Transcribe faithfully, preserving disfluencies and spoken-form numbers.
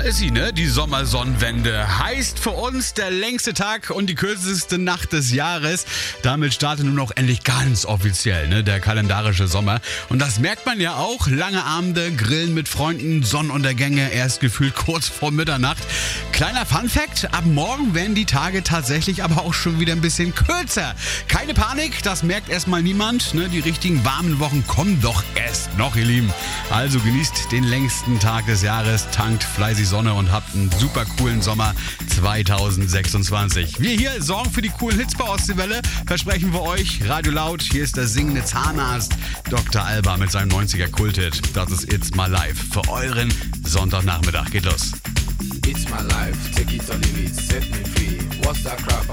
ist sie, ne? Die Sommersonnenwende. Heißt für uns der längste Tag und die kürzeste Nacht des Jahres. Damit startet nun auch endlich ganz offiziell, ne? Der kalendarische Sommer. Und das merkt man ja auch. Lange Abende, Grillen mit Freunden, Sonnenuntergänge, erst gefühlt kurz vor Mitternacht. Kleiner Funfact, ab morgen werden die Tage tatsächlich aber auch schon wieder ein bisschen kürzer. Keine Panik, das merkt erstmal niemand. Ne? Die richtigen warmen Wochen kommen doch erst noch, ihr Lieben. Also genießt den längsten Tag des Jahres, tankt fleißig Sonne und habt einen super coolen Sommer zwanzig sechsundzwanzig. Wir hier sorgen für die coolen Hits bei Ostseewelle, versprechen wir euch. Radio Laut, hier ist der singende Zahnarzt Doktor Alba mit seinem neunziger Kulthit. Das ist It's My Life für euren Sonntagnachmittag. Geht los. It's my life, take it or leave it, set me free. What's that crap